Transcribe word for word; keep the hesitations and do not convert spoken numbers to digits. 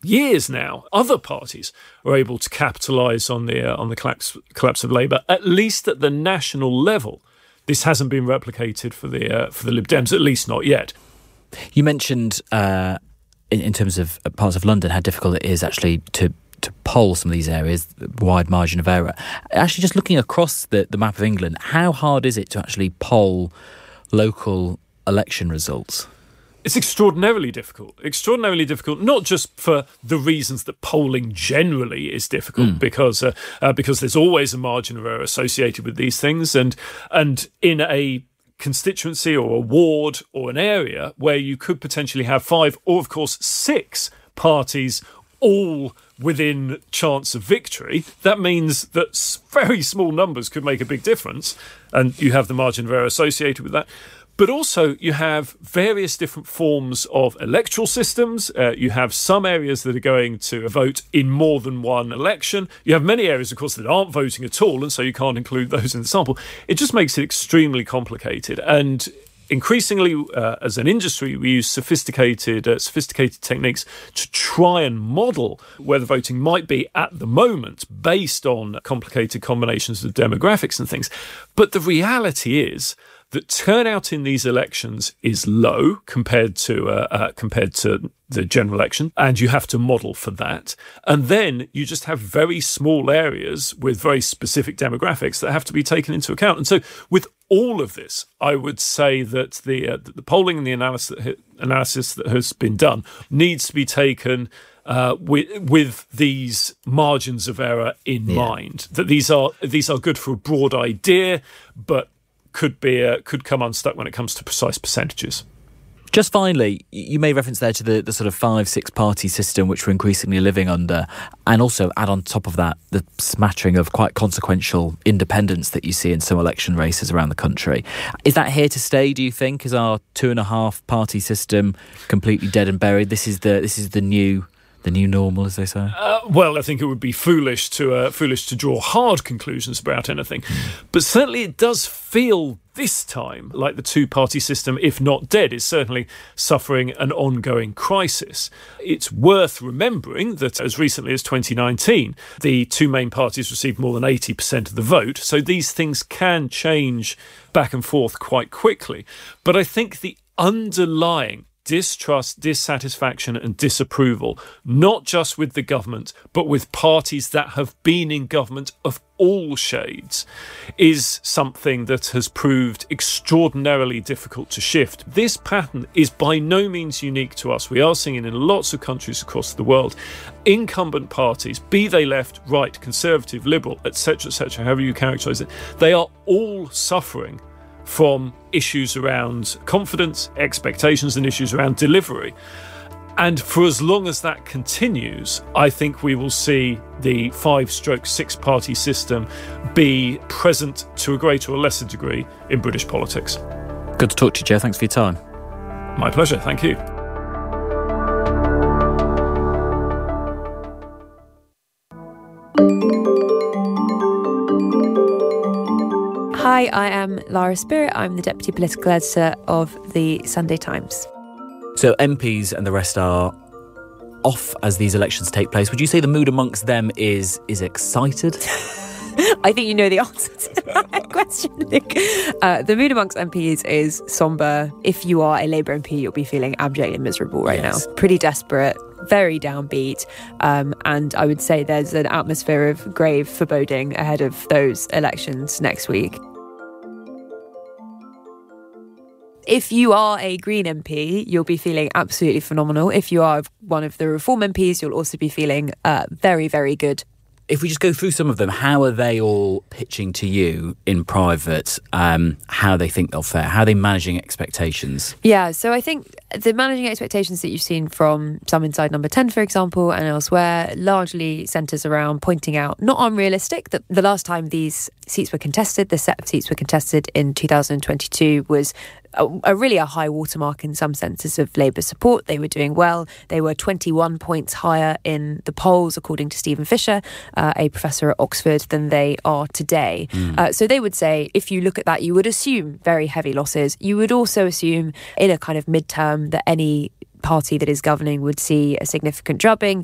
years now, other parties are able to capitalise on the uh, on the collapse, collapse of Labour, at least at the national level. This hasn't been replicated for the uh, for the Lib Dems, at least not yet. You mentioned, uh, in, in terms of parts of London, how difficult it is actually to to poll some of these areas, wide margin of error. Actually, just looking across the, the map of England, how hard is it to actually poll local election results? It's extraordinarily difficult. Extraordinarily difficult, not just for the reasons that polling generally is difficult, mm. because uh, uh, because there's always a margin of error associated with these things, and and in a constituency or a ward or an area where you could potentially have five or, of course, six parties all within chance of victory, that means that very small numbers could make a big difference, and you have the margin of error associated with that. But also you have various different forms of electoral systems. Uh, you have some areas that are going to vote in more than one election. You have many areas, of course, that aren't voting at all, and so you can't include those in the sample. It just makes it extremely complicated. And increasingly, uh, as an industry, we use sophisticated uh, sophisticated techniques to try and model where the voting might be at the moment based on complicated combinations of demographics and things. But the reality is that turnout in these elections is low compared to uh, uh, compared to the general election, and you have to model for that. And then you just have very small areas with very specific demographics that have to be taken into account. And so with all of this, I would say that the uh, the polling and the analysis analysis that has been done needs to be taken Uh, with with these margins of error in yeah. mind. That these are these are good for a broad idea, but could be uh, could come unstuck when it comes to precise percentages. Just finally, you made reference there to the, the sort of five, six party system which we're increasingly living under, and also add on top of that the smattering of quite consequential independence that you see in some election races around the country. Is that here to stay, do you think? Is our two and a half party system completely dead and buried? This is the this is the new The new normal, as they say? Uh, well, I think it would be foolish to uh, foolish to draw hard conclusions about anything. But certainly it does feel this time like the two-party system, if not dead, is certainly suffering an ongoing crisis. It's worth remembering that as recently as twenty nineteen, the two main parties received more than eighty percent of the vote. So these things can change back and forth quite quickly. But I think the underlying distrust, dissatisfaction and disapproval, not just with the government, but with parties that have been in government of all shades, is something that has proved extraordinarily difficult to shift. This pattern is by no means unique to us. We are seeing it in lots of countries across the world. Incumbent parties, be they left, right, conservative, liberal, et cetera, et cetera, however you characterise it, they are all suffering from issues around confidence, expectations, and issues around delivery. And for as long as that continues, I think we will see the five-stroke six-party system be present to a greater or lesser degree in British politics. Good to talk to you, Joe. Thanks for your time. My pleasure. Thank you. Hi, I am Lara Spirit. I'm the Deputy Political Editor of the Sunday Times. So M Ps and the rest are off as these elections take place. Would you say the mood amongst them is is excited? I think you know the answer to that question, Nick. Uh, the mood amongst M Ps is sombre. If you are a Labour M P, you'll be feeling abjectly miserable right yes. now. Pretty desperate, very downbeat. Um, and I would say there's an atmosphere of grave foreboding ahead of those elections next week. If you are a Green M P, you'll be feeling absolutely phenomenal. If you are one of the Reform M Ps, you'll also be feeling uh, very, very good. If we just go through some of them, how are they all pitching to you in private, um, how they think they'll fare? How are they managing expectations? Yeah, so I think the managing expectations that you've seen from some inside Number ten, for example, and elsewhere, largely centres around pointing out, not unrealistic, that the last time these seats were contested, the set of seats were contested in two thousand twenty-two was a, a really a high watermark in some senses of Labour support. They were doing well. They were twenty-one points higher in the polls, according to Stephen Fisher, uh, a professor at Oxford, than they are today. Mm. Uh, so they would say, if you look at that, you would assume very heavy losses. You would also assume in a kind of midterm that any party that is governing would see a significant drubbing.